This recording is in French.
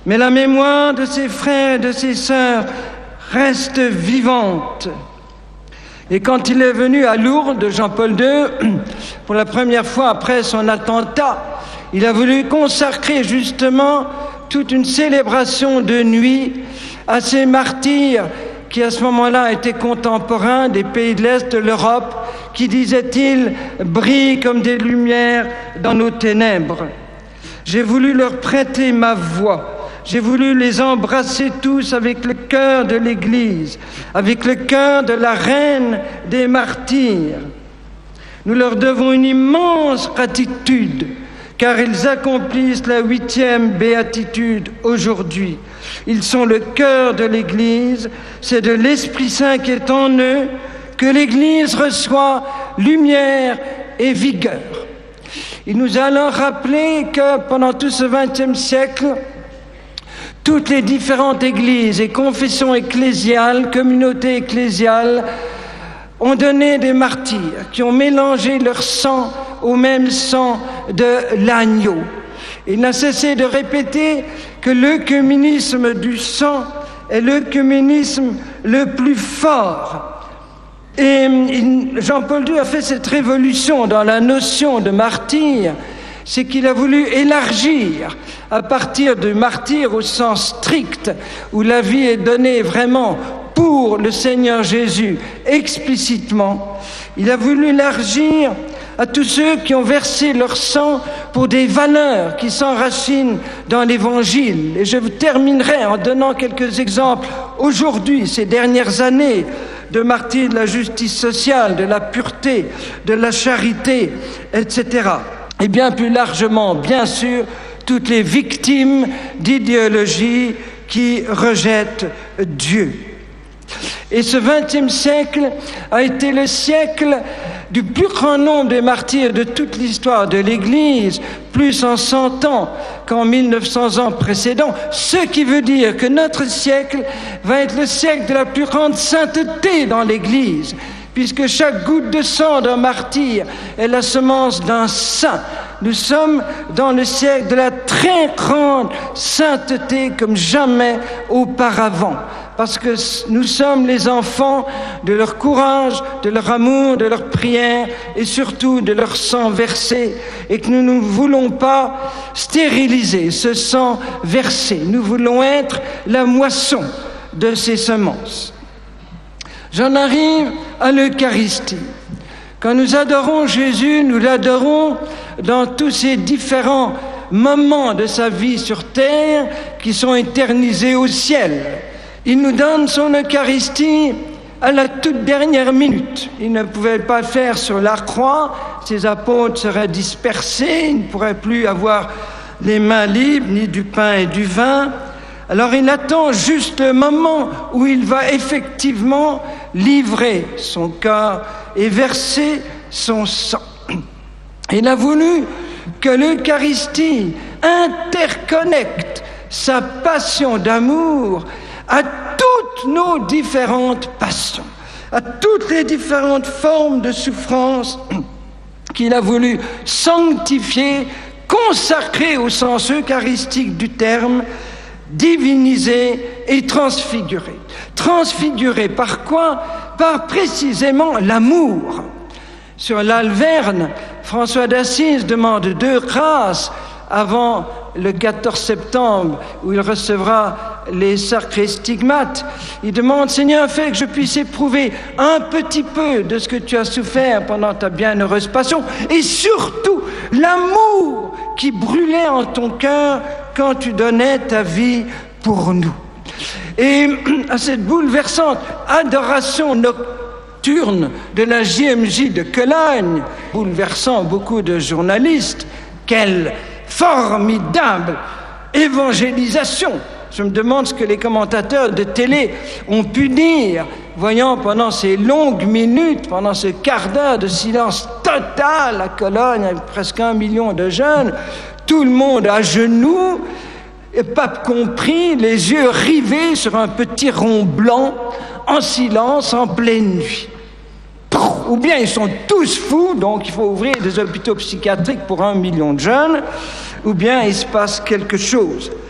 Mais la mémoire de ses frères et de ses sœurs reste vivante. Et quand il est venu à Lourdes, Jean-Paul II, pour la première fois après son attentat, il a voulu consacrer justement toute une célébration de nuit à ces martyrs qui à ce moment-là étaient contemporains des pays de l'Est de l'Europe, qui, disait-il, brillent comme des lumières dans nos ténèbres. J'ai voulu leur prêter ma voix. J'ai voulu les embrasser tous avec le cœur de l'Église, avec le cœur de la reine des martyrs. Nous leur devons une immense gratitude, car ils accomplissent la 8e béatitude aujourd'hui. Ils sont le cœur de l'Église, c'est de l'Esprit Saint qui est en eux que l'Église reçoit lumière et vigueur. Il nous a alors rappelé que pendant tout ce XXe siècle, toutes les différentes églises et confessions ecclésiales, communautés ecclésiales, ont donné des martyrs qui ont mélangé leur sang au même sang de l'agneau. Il n'a cessé de répéter que l'œcuménisme du sang est l'œcuménisme le plus fort. Et Jean-Paul II a fait cette révolution dans la notion de martyr, c'est qu'il a voulu élargir à partir du martyr au sens strict, où la vie est donnée vraiment pour le Seigneur Jésus, explicitement. Il a voulu élargir à tous ceux qui ont versé leur sang pour des valeurs qui s'enracinent dans l'Évangile. Et je terminerai en donnant quelques exemples aujourd'hui, ces dernières années, de martyrs de la justice sociale, de la pureté, de la charité, etc. Et bien plus largement, bien sûr, toutes les victimes d'idéologies qui rejettent Dieu. Et ce XXe siècle a été le siècle du plus grand nombre de martyrs de toute l'histoire de l'Église, plus en 100 ans qu'en 1900 ans précédents, ce qui veut dire que notre siècle va être le siècle de la plus grande sainteté dans l'Église, puisque chaque goutte de sang d'un martyr est la semence d'un saint. Nous sommes dans le siècle de la très grande sainteté comme jamais auparavant, parce que nous sommes les enfants de leur courage, de leur amour, de leur prière et surtout de leur sang versé, et que nous ne voulons pas stériliser ce sang versé. Nous voulons être la moisson de ces semences. J'en arrive à l'Eucharistie. Quand nous adorons Jésus, nous l'adorons dans tous ces différents moments de sa vie sur terre qui sont éternisés au ciel. Il nous donne son Eucharistie à la toute dernière minute. Il ne pouvait pas le faire sur la croix, ses apôtres seraient dispersés, ils ne pourraient plus avoir les mains libres, ni du pain et du vin. Alors il attend juste le moment où il va effectivement livrer son corps et verser son sang. Il a voulu que l'Eucharistie interconnecte sa passion d'amour à toutes nos différentes passions, à toutes les différentes formes de souffrance qu'il a voulu sanctifier, consacrer au sens eucharistique du terme, diviniser et transfigurer. Transfigurer par quoi? Par précisément l'amour. Sur l'Alverne, François d'Assise demande 2 grâces avant le 14 septembre, où il recevra les sacres et stigmates. Il demande: Seigneur, fais que je puisse éprouver un petit peu de ce que tu as souffert pendant ta bienheureuse passion, et surtout l'amour qui brûlait en ton cœur quand tu donnais ta vie pour nous. Et à cette bouleversante adoration nocturne de la JMJ de Cologne, bouleversant beaucoup de journalistes, quelle formidable évangélisation! Je me demande ce que les commentateurs de télé ont pu dire, voyant pendant ces longues minutes, pendant ce quart d'heure de silence total à Cologne, avec presque 1 million de jeunes, tout le monde à genoux, et pape compris, les yeux rivés sur un petit rond blanc, en silence, en pleine nuit. Ou bien ils sont tous fous, donc il faut ouvrir des hôpitaux psychiatriques pour 1 million de jeunes, ou bien il se passe quelque chose.